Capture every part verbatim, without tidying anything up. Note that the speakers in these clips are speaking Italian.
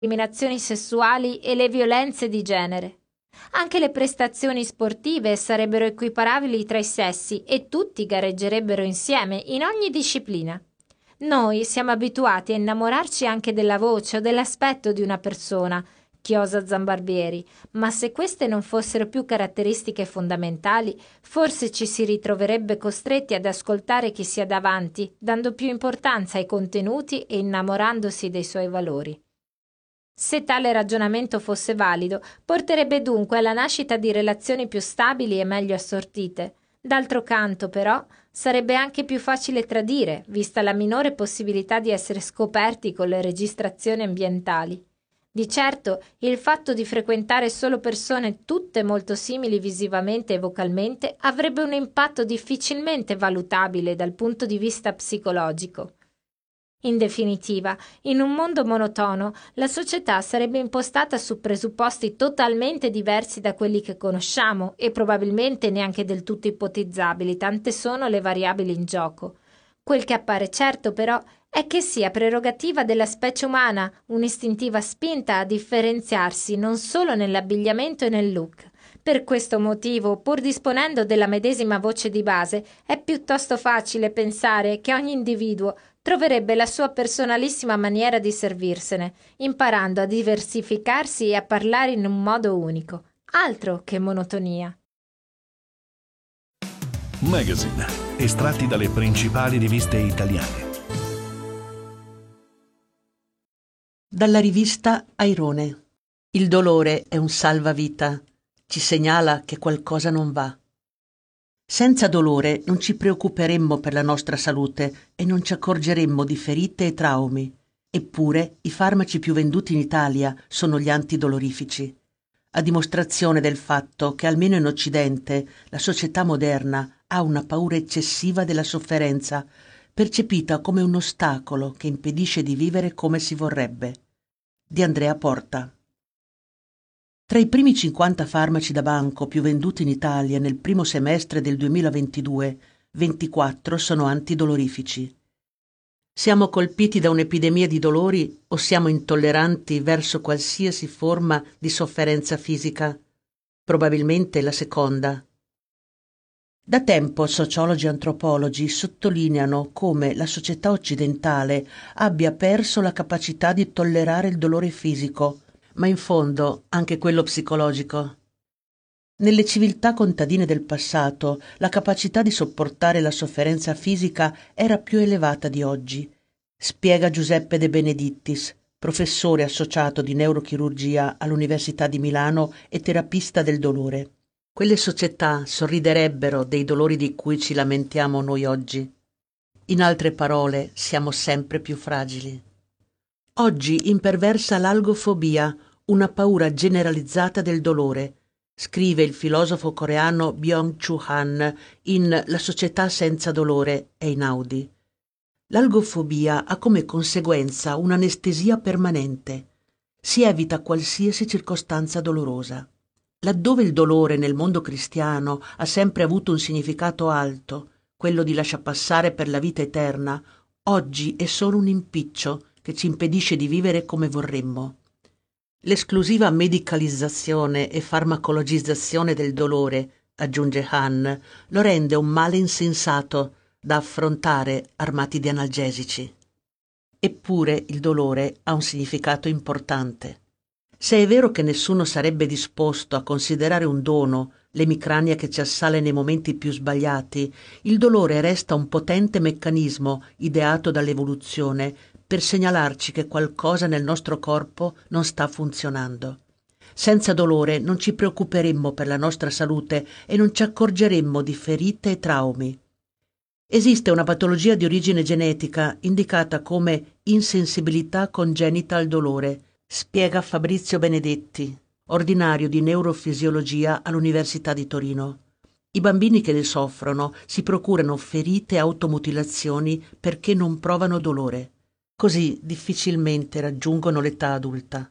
discriminazioni sessuali e le violenze di genere. Anche le prestazioni sportive sarebbero equiparabili tra i sessi e tutti gareggerebbero insieme in ogni disciplina. Noi siamo abituati a innamorarci anche della voce o dell'aspetto di una persona, chiosa Zambarbieri, ma se queste non fossero più caratteristiche fondamentali, forse ci si ritroverebbe costretti ad ascoltare chi si ha davanti, dando più importanza ai contenuti e innamorandosi dei suoi valori. Se tale ragionamento fosse valido, porterebbe dunque alla nascita di relazioni più stabili e meglio assortite. D'altro canto, però, sarebbe anche più facile tradire, vista la minore possibilità di essere scoperti con le registrazioni ambientali. Di certo, il fatto di frequentare solo persone tutte molto simili visivamente e vocalmente avrebbe un impatto difficilmente valutabile dal punto di vista psicologico. In definitiva, in un mondo monotono, la società sarebbe impostata su presupposti totalmente diversi da quelli che conosciamo e probabilmente neanche del tutto ipotizzabili, tante sono le variabili in gioco. Quel che appare certo, però, è che sia prerogativa della specie umana un'istintiva spinta a differenziarsi non solo nell'abbigliamento e nel look. Per questo motivo, pur disponendo della medesima voce di base, è piuttosto facile pensare che ogni individuo troverebbe la sua personalissima maniera di servirsene, imparando a diversificarsi e a parlare in un modo unico. Altro che monotonia. Magazine, estratti dalle principali riviste italiane. Dalla rivista Airone. Il dolore è un salvavita. Ci segnala che qualcosa non va. Senza dolore non ci preoccuperemmo per la nostra salute e non ci accorgeremmo di ferite e traumi. Eppure i farmaci più venduti in Italia sono gli antidolorifici, a dimostrazione del fatto che almeno in Occidente la società moderna ha una paura eccessiva della sofferenza, percepita come un ostacolo che impedisce di vivere come si vorrebbe. Di Andrea Porta. Tra i primi cinquanta farmaci da banco più venduti in Italia nel primo semestre del duemilaventidue, ventiquattro sono antidolorifici. Siamo colpiti da un'epidemia di dolori o siamo intolleranti verso qualsiasi forma di sofferenza fisica? Probabilmente la seconda. Da tempo sociologi e antropologi sottolineano come la società occidentale abbia perso la capacità di tollerare il dolore fisico, ma in fondo anche quello psicologico. Nelle civiltà contadine del passato la capacità di sopportare la sofferenza fisica era più elevata di oggi, spiega Giuseppe De Benedittis, professore associato di neurochirurgia all'Università di Milano e terapista del dolore. Quelle società sorriderebbero dei dolori di cui ci lamentiamo noi oggi. In altre parole, siamo sempre più fragili. Oggi imperversa l'algofobia, una paura generalizzata del dolore, scrive il filosofo coreano Byung-Chul Han in La società senza dolore è Einaudi. L'algofobia ha come conseguenza un'anestesia permanente. Si evita qualsiasi circostanza dolorosa. Laddove il dolore nel mondo cristiano ha sempre avuto un significato alto, quello di lasciapassare per la vita eterna, oggi è solo un impiccio che ci impedisce di vivere come vorremmo. L'esclusiva medicalizzazione e farmacologizzazione del dolore, aggiunge Han, lo rende un male insensato da affrontare armati di analgesici. Eppure il dolore ha un significato importante. Se è vero che nessuno sarebbe disposto a considerare un dono l'emicrania che ci assale nei momenti più sbagliati, il dolore resta un potente meccanismo ideato dall'evoluzione per segnalarci che qualcosa nel nostro corpo non sta funzionando. Senza dolore non ci preoccuperemmo per la nostra salute e non ci accorgeremmo di ferite e traumi. Esiste una patologia di origine genetica indicata come insensibilità congenita al dolore, spiega Fabrizio Benedetti, ordinario di neurofisiologia all'Università di Torino. I bambini che ne soffrono si procurano ferite e automutilazioni perché non provano dolore. Così difficilmente raggiungono l'età adulta.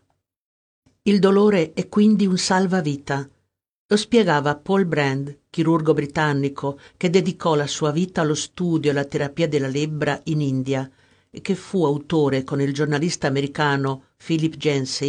Il dolore è quindi un salvavita. Lo spiegava Paul Brand, chirurgo britannico che dedicò la sua vita allo studio e alla terapia della lebbra in India e che fu autore con il giornalista americano Philip Yancey,